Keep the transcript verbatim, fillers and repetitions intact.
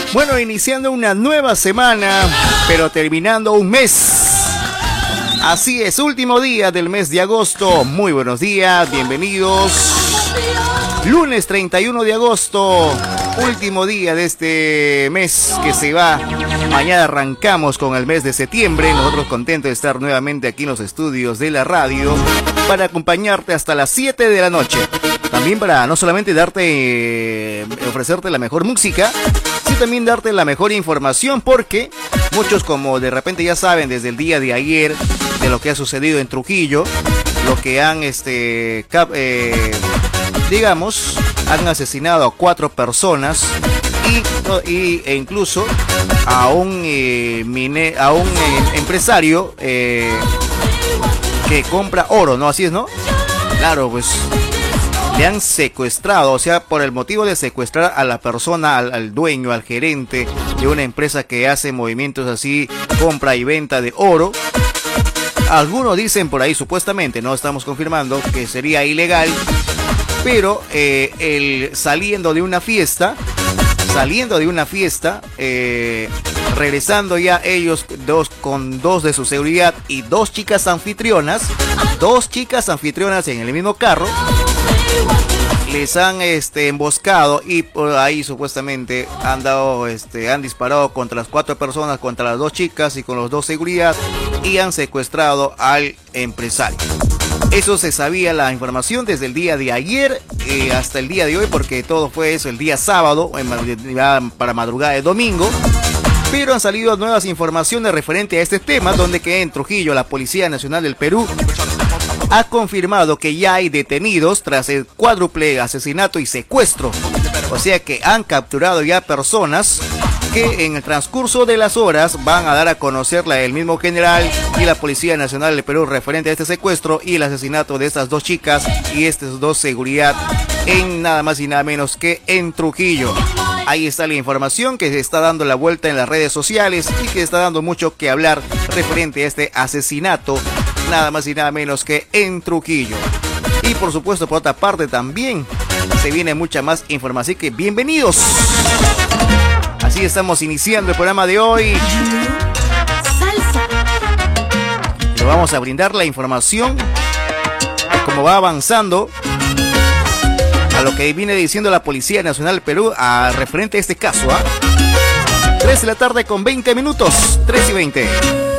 Bueno, iniciando una nueva semana, pero terminando un mes. Así es, último día del mes de agosto. Muy buenos días, bienvenidos. Lunes treinta y uno de agosto, último día de este mes que se va. Mañana arrancamos con el mes de septiembre. Nosotros contentos de estar nuevamente aquí en los estudios de la radio para acompañarte hasta las siete de la noche. También para no solamente darte, eh, ofrecerte la mejor música, sino también darte la mejor información, porque muchos, como de repente ya saben desde el día de ayer, de lo que ha sucedido en Trujillo, lo que han, este, cap, eh, digamos, han asesinado a cuatro personas y, y e incluso a un, eh, mine, a un eh, empresario eh, que compra oro, ¿no? Así es, ¿no? Claro, pues le han secuestrado, o sea, por el motivo de secuestrar a la persona, al, al dueño, al gerente de una empresa que hace movimientos así, compra y venta de oro. Algunos dicen por ahí, supuestamente, no estamos confirmando, que sería ilegal, pero eh, el, saliendo de una fiesta, saliendo de una fiesta, eh, regresando ya ellos dos con dos de su seguridad y dos chicas anfitrionas, dos chicas anfitrionas en el mismo carro, les han este, emboscado y por ahí supuestamente han dado, este, han disparado contra las cuatro personas, contra las dos chicas y con los dos seguridad, y han secuestrado al empresario. Eso se sabía la información desde el día de ayer eh, hasta el día de hoy, porque todo fue eso el día sábado, en, para madrugada de domingo. Pero han salido nuevas informaciones referente a este tema, donde que en Trujillo la Policía Nacional del Perú ha confirmado que ya hay detenidos tras el cuádruple asesinato y secuestro. O sea que han capturado ya personas que en el transcurso de las horas van a dar a conocer la del mismo general y la Policía Nacional del Perú referente a este secuestro y el asesinato de estas dos chicas y estas dos seguridad en nada más y nada menos que en Trujillo. Ahí está la información que se está dando la vuelta en las redes sociales y que está dando mucho que hablar referente a este asesinato, nada más y nada menos que en Trujillo. Y por supuesto, por otra parte también se viene mucha más información, así que bienvenidos. Así estamos iniciando el programa de hoy. Le vamos a brindar la información de cómo va avanzando a lo que viene diciendo la Policía Nacional del Perú a referente a este caso. ¿eh? tres de la tarde con veinte minutos, tres y veinte.